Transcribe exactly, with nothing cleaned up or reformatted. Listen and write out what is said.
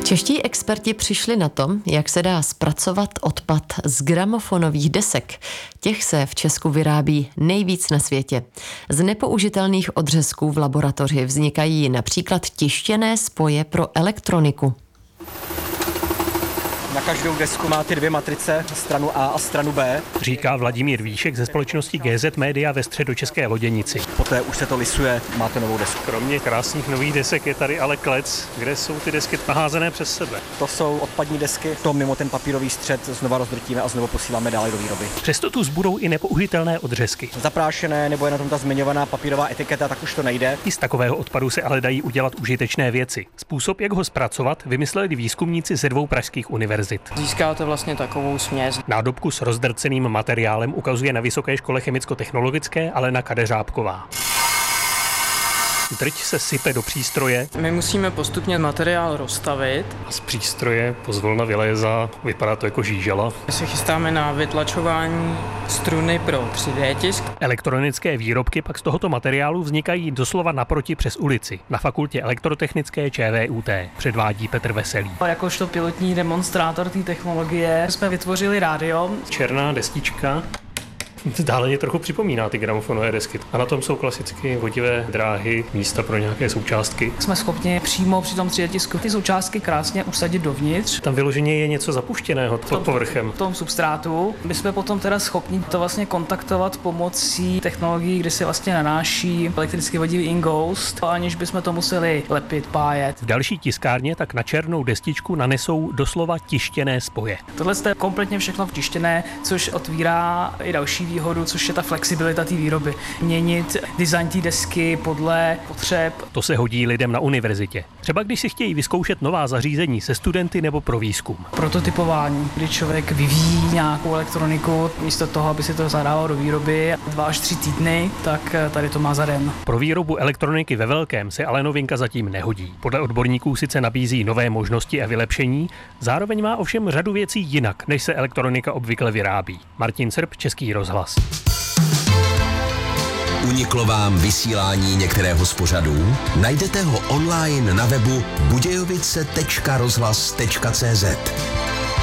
Čeští experti přišli na to, jak se dá zpracovat odpad z gramofonových desek. Těch se v Česku vyrábí nejvíc na světě. Z nepoužitelných odřezků v laboratoři vznikají například tištěné spoje pro elektroniku. Na každou desku má ty dvě matrice, stranu A a stranu B. Říká Vladimír Víšek ze společnosti G Z Media ve středočeské Loděnici. Poté už se to lisuje, máte novou desku. Kromě krásných nových desek je tady ale klec, kde jsou ty desky naházené přes sebe. To jsou odpadní desky, to mimo ten papírový střed znova rozdrtíme a znovu posíláme dále do výroby. Přesto tu zbudou i nepoužitelné odřezky. Zaprášené nebo je na tom ta zmiňovaná papírová etiketa, tak už to nejde. I z takového odpadu se ale dají udělat užitečné věci. Způsob, jak ho zpracovat, vymysleli výzkumníci ze dvou pražských univerzit. Získáte vlastně takovou směs. Nádobku s rozdrceným materiálem ukazuje na Vysoké škole chemicko-technologické Alena Kadeřábková. Drť se sype do přístroje. My musíme postupně materiál rozstavit. A z přístroje pozvolna vylézá, vypadá to jako žížela. My se chystáme na vytlačování struny pro tři dé tisk. Elektronické výrobky pak z tohoto materiálu vznikají doslova naproti přes ulici. Na fakultě elektrotechnické ČVUT předvádí Petr Veselý. Jakožto pilotní demonstrátor té technologie jsme vytvořili rádio. Černá destička. Dále mě trochu připomíná ty gramofonové desky. A na tom jsou klasicky vodivé dráhy, místa pro nějaké součástky. Jsme schopni přímo při tom tři dé tisku ty součástky krásně usadit dovnitř. Tam vyloženě je něco zapuštěného pod povrchem. V tom substrátu. My jsme potom teda schopni to vlastně kontaktovat pomocí technologií, kdy se vlastně nanáší elektricky vodivý inghoust, aniž bychom to museli lepit, pájet. V další tiskárně tak na černou destičku nanesou doslova tištěné spoje. Tohle je kompletně všechno tištěné, což otvírá i další výhodu, což je ta flexibilita té výroby. Měnit design té desky podle potřeb. To se hodí lidem na univerzitě. Třeba když si chtějí vyzkoušet nová zařízení se studenty nebo pro výzkum. Prototypování, kdy člověk vyvíjí nějakou elektroniku, místo toho, aby si to zadával do výroby dva až tři týdny, tak tady to má za den. Pro výrobu elektroniky ve velkém se ale novinka zatím nehodí. Podle odborníků sice nabízí nové možnosti a vylepšení, zároveň má ovšem řadu věcí jinak, než se elektronika obvykle vyrábí. Martin Srb, Český rozhlas. Uniklo vám vysílání některého z pořadů? Najdete ho online na webu budějovice tečka rozhlas tečka cé zet.